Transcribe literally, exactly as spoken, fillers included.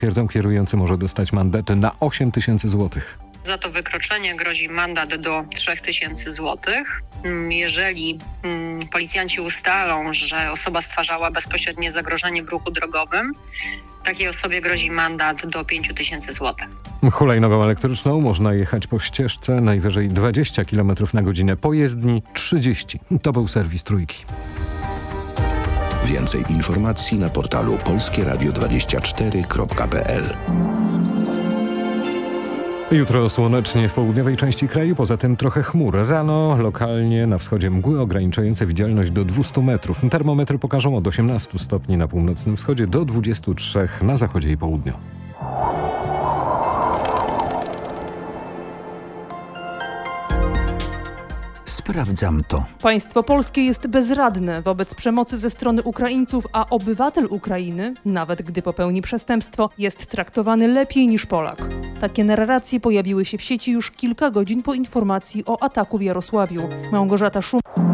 Twierdzą, kierujący może dostać mandat na osiem tysięcy złotych. Za to wykroczenie grozi mandat do trzy tysiące złotych. Jeżeli mm, policjanci ustalą, że osoba stwarzała bezpośrednie zagrożenie w ruchu drogowym, takiej osobie grozi mandat do pięć tysięcy złotych. Hulajnogą elektryczną można jechać po ścieżce najwyżej dwadzieścia kilometrów na godzinę, po jezdni trzydzieści. To był serwis Trójki. Więcej informacji na portalu polskie radio dwadzieścia cztery kropka p l. Jutro słonecznie w południowej części kraju, poza tym trochę chmur. Rano lokalnie na wschodzie mgły ograniczające widzialność do dwieście metrów. Termometry pokażą od osiemnastu stopni na północnym wschodzie do dwudziestu trzech na zachodzie i południu. Sprawdzam to. Państwo polskie jest bezradne wobec przemocy ze strony Ukraińców, a obywatel Ukrainy, nawet gdy popełni przestępstwo, jest traktowany lepiej niż Polak. Takie narracje pojawiły się w sieci już kilka godzin po informacji o ataku w Jarosławiu. Małgorzata Szum.